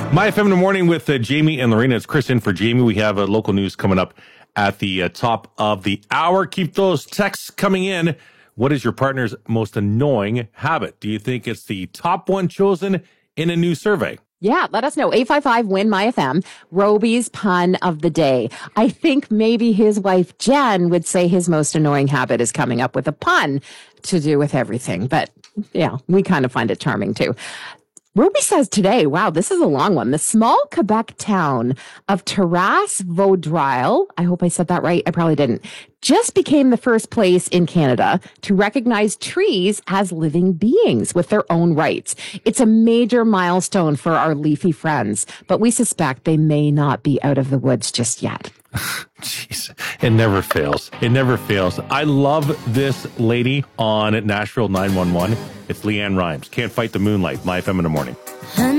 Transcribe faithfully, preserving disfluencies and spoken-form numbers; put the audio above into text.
My F M in the morning with uh, Jamie and Lorena. It's Chris in for Jamie. We have uh, local news coming up at the uh, top of the hour. Keep those texts coming in. What is your partner's most annoying habit? Do you think it's the top one chosen in a new survey? Yeah, let us know. eight five five, win my F M. Roby's pun of the day. I think maybe his wife, Jen, would say his most annoying habit is coming up with a pun to do with everything. But, yeah, we kind of find it charming, too. Roby says today, wow, this is a long one. The small Quebec town of Terrasse-Vaudreuil, I hope I said that right, I probably didn't, just became the first place in Canada to recognize trees as living beings with their own rights. It's a major milestone for our leafy friends, but we suspect they may not be out of the woods just yet. Jeez, it never fails. It never fails. I love this lady on Nashville nine one one. It's Leanne Rimes. Can't Fight the Moonlight. My F M in the morning.